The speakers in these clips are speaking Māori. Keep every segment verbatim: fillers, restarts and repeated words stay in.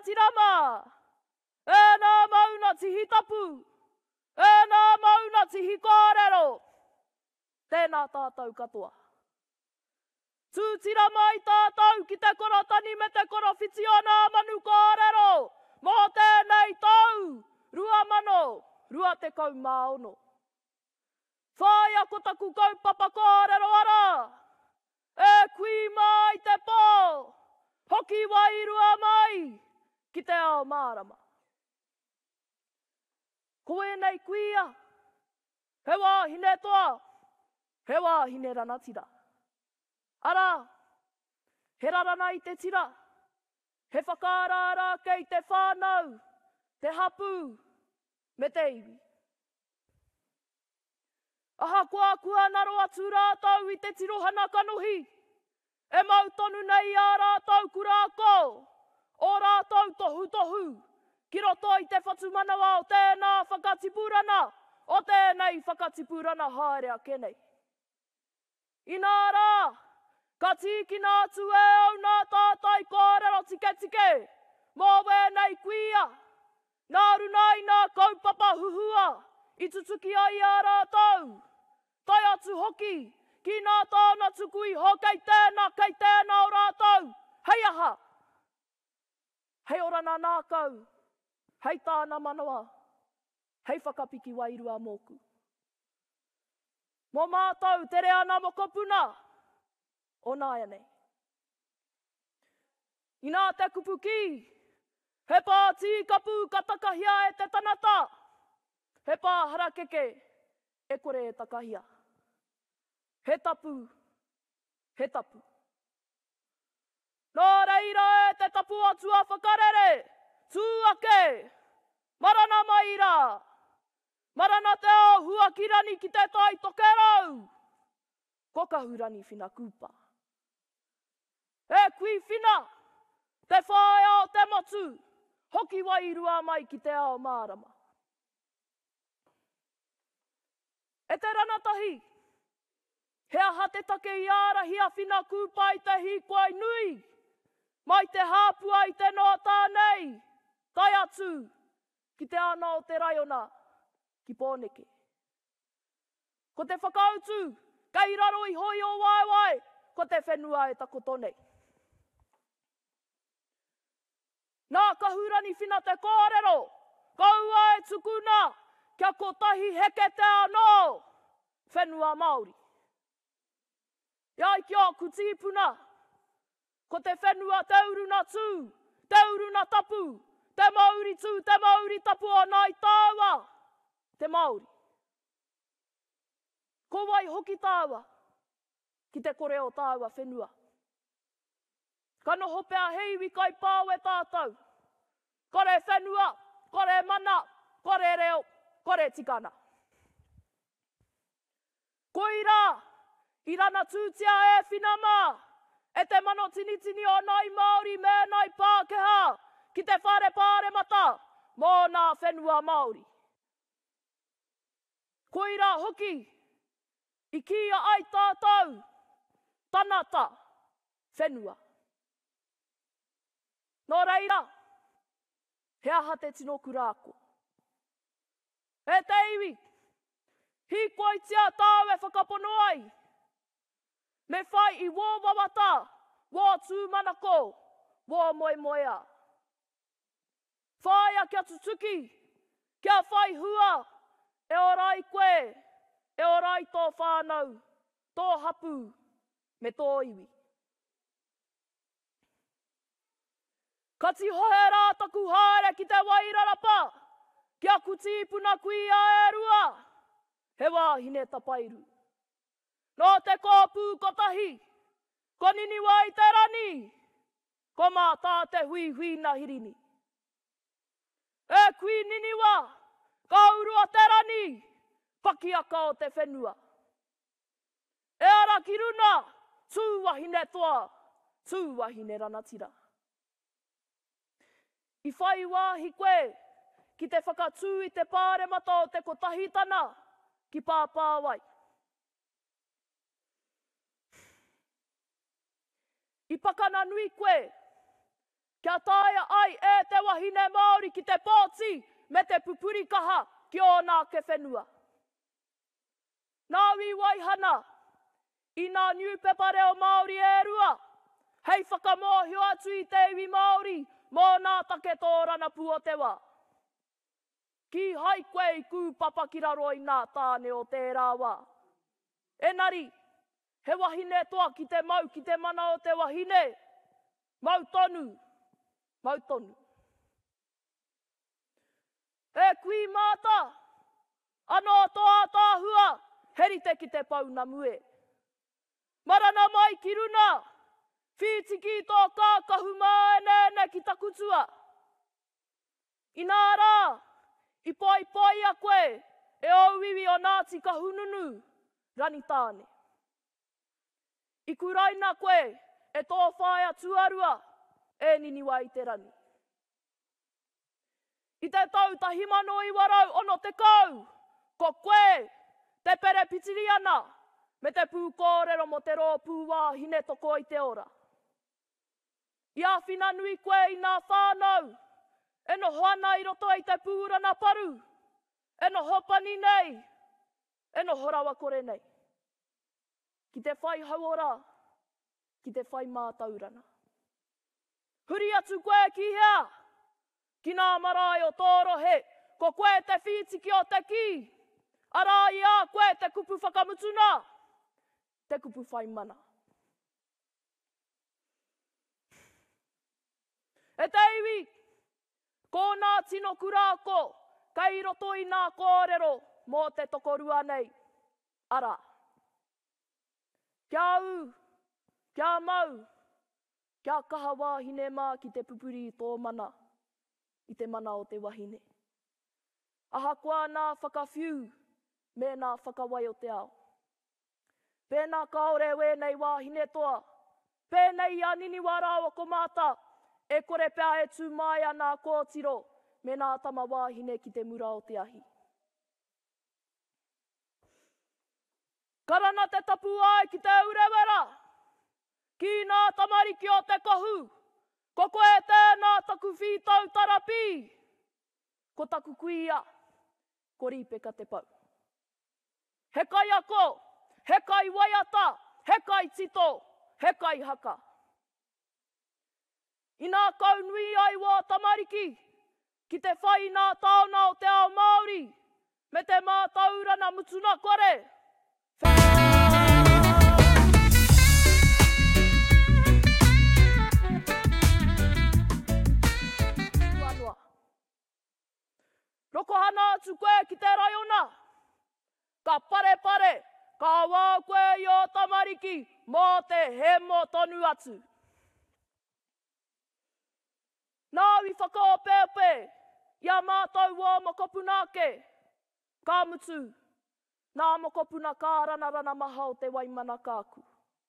tirama. E nā mauna tihi tapu. E nā mauna tihi kōrero. Tēnā tātou katoa. Tūtira mai tātou ki te korotani me te korowhiti o nā manu kōrero. Mō tēnei tau, rua mano, rua te kau maono. Whāia ko taku kaupapa kōrero ara. E kui mai te pō, hoki wairua mai, ki te ao mārama. Ko e nei kuia, he wāhine toa, he wāhine ranatira. Ara, he rarana i te tira, he whakarara kei te whānau, te hapu, me te iwi. Aha kua kua naro atu rātau i te tirohana kanohi, e mau tonu nei a rātau kurāko, o rātau tohu tohu, ki roto i te whatumanawa o tēnā whakatipurana, o tēnei whakatipurana haere a kenei. Ina rā, ka tīkina atu e au nā tātai kōrero tike tike, mō wēnei kuia, nā runai nā kaupapa huhua, i tutuki ai a rātau. Tai atu hoki, ki nā tāna tukui ho kei tēnā, kei tēnā o rātau. Hei aha! Hei orana nākau, hei tāna manoa, hei whakapiki wairua mōku. Mō mātou tere ana mokopuna, o nāia nei. I nā te kupuki, he pā tīkapu ka takahia e te tanata, he pā harakeke e kore e takahia. He tapu, he tapu. Nō reira e te tapu atua whakarere, tūake, marana maira, marana te o huakirani ki te tai tokerau, kokahurani whina kūpa. E kui whina, te whae ao te motu, hoki wairua mai ki te ao mārama. E te ranatahi, he aha te take i ārahi a whina kūpa i te hikuai nui, mai te hāpua i te noa tānei, tai atu, ki te ana o te raiona, ki pōneke. Ko te whakautu, kei raro i hoi o waiwai, ko te whenua e takotonei. Nā kahurani whina te kōrero, kaua e tukuna, kia kotahi heke te anō, whenua Māori. Iai kia kutīpuna, ko te whenua te uruna tū, te uruna tapu, te Māori tū, te Māori tapu o nai tāua, te Māori. Ko wai hoki tāua, ki te kore o tāua whenua. Ka noho pēr heiwi kai pāwe tātou. Kore whenua, kore mana, kore reo, kore tikana. Koira, i rana tūtia e whinama, e te mano tini tini o nai Māori me nai Pākehā, ki te whare pāre mata, mō nā whenua Māori. Koira hoki, i kia ai tātou, tanata, whenua. Nō reira, he aha te tino kurāko. E te iwi, hikoi tia tāwe whakapono ai, me whai i wō wawata, wō tūmanako, wō moe moea. Whāia kia tutuki, kia whai hua, e orai koe, e orai tō whānau, tō hapu, me tō iwi. Ka ti hohe rā taku haere ki te wairarapa, kia kutīpuna kui a e rua, he wāhine tapairu. Nō te kōpū kotahi, ko nini wai te rani, ko mā tā te hui hui na hirini. E kui niniwa, ka urua te rani, paki aka o te whenua. E ara ki runa, tū wahine toa, tū wahine ranatira. I whai wāhi koe, ki te whakatū i te pāre mata o te kotahitana, ki pāpāwai. I pakana nui koe, Kia taia ai e te wahine Māori ki te pōti me te pupuri kaha ki o nā ke whenua. Nāwi waihana, i nā niupepare o Māori e rua, hei whakamohio atu i te iwi Māori mō nā take tōrana pu o te wā. Ki hai koe i kū papakiraro i nā tāne o tērā wā. Enari, he wahine toa ki te mau ki te mana o te wahine, mau tonu, mau tonu. E kui māta, anō toa tāhua, herite ki te pauna mue. Marana mai ki runa, whitiki tō kākahu māenene ki takutua. I nā rā, i pai pai a koe, e auiwi o Ngāti Kahununu, rani tāne. I kuraina koe, e tō whai atu arua, e niniwa i te rani. I te tau tahimano i warau ono te kau, ko koe, te pere pitiri ana, me te pū kōrero mo te rōpū wāhine toko i te ora. I āwhina nui koe i nā whānau, e no hoana i roto i te pūrana paru, e no hopani nei, e no horawa kore nei. Ki te whai hauora, ki te whai mātaurana. Huri atu koe ki hea, ki nā marae o tōrohe, ko koe te whitiki o te ki, ara i a koe te kupu whakamutuna, te kupu whai mana. E te iwi, ko nā tino kurako, kai roto i nā kōrero mō te tokorua nei. Ara. Kia u, kia mau, kia kaha wāhine mā ki te pupuri i tō mana, i te mana o te wahine. Ahakoa nā whakawhiu, me nā whakawai o te ao. Pēnā kaore wēnei wāhine toa, pēnei a nini warao ko māta, e kore pēa e tū mai ana kōtiro me nā tama wāhine ki te mura o te ahi. Karana te tapu ai ki te urewera, ki nā tamariki o te kohu, ko koe tēnā taku whitau tarapi, ko taku kuia, ko ripeka te pau. He kai ako, he kai waiata, he kai tito, he kai haka. I nā kaunui ai wā tamariki, ki te whai nā taona o te ao Māori, me te mātaurana mutuna kore. Tuanua. Rokohana atu koe ki te raiona, ka pare pare, ka wā koe i o tamariki, mō te hemo tonu atu. Nāwi whakao pēpē, ia mātou wā mokopunake, ka mutu, nā mokopuna ka rana maha o te waimana kāku.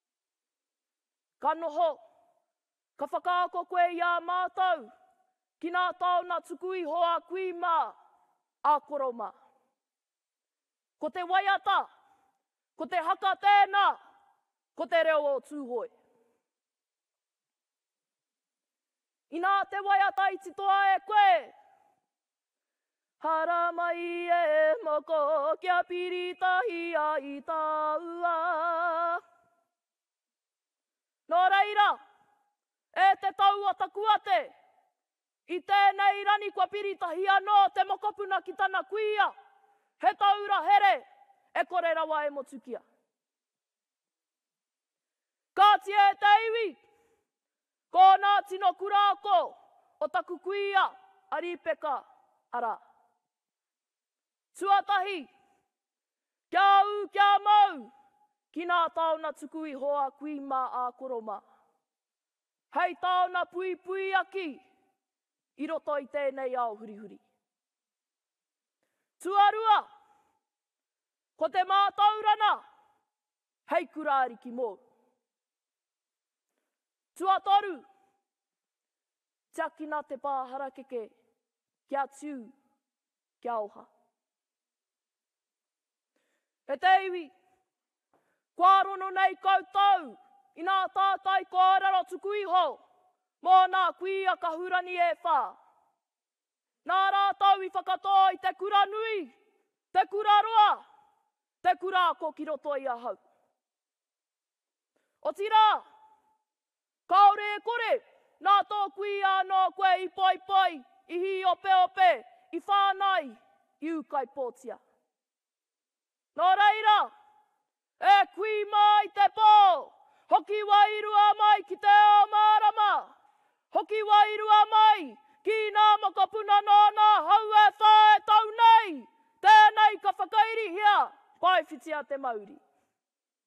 Ka noho, ka whakaako koe ia mātou, ki nā tauna tukui hoa kui mā, a koroma. Ko te waiata, ko te haka tēnā, ko te reo o tūhoi. I nā te waiata i titoa e koe. Hara mai e moko kia piritahi a i tāua. Nō reira, e te tau o takuate, i tēnei rani kua piritahi anō te mokopuna ki tana kuia, he taura here, e kore rawa e motukia. Kāti e te iwi, ko nā tino kurako o taku kuia aripeka ara. Tuatahi, kia u kia mau, ki nā taona tukui hoa kui mā a koroma. Hei taona pui pui aki, i roto i tēnei ao huri huri. Tuarua, ko te mātaurana, hei kurāri ki mō. Tuatoru, tiakina te pāhara keke, kia tiu, kia oha. E te iwi, kua rono nei koutou, i nā tātai kōrero tuku iho, mō nā kuia ka hurani e whā. Nā rātau i whakatoa i te kura nui, te kura roa, te kura ko ki roto i ahau. O tira, kaore e kore, nā tō kuia anō koe i poi poi, i hi ope ope, i whānai, i ukai pōtia. Nō reira, e kui mai te pō, hoki wairua mai ki te ao mārama, hoki wairua mai ki nā makapuna nō nā hau e whae tau nei, tēnei ka whakairihia, pai whitia te mauri.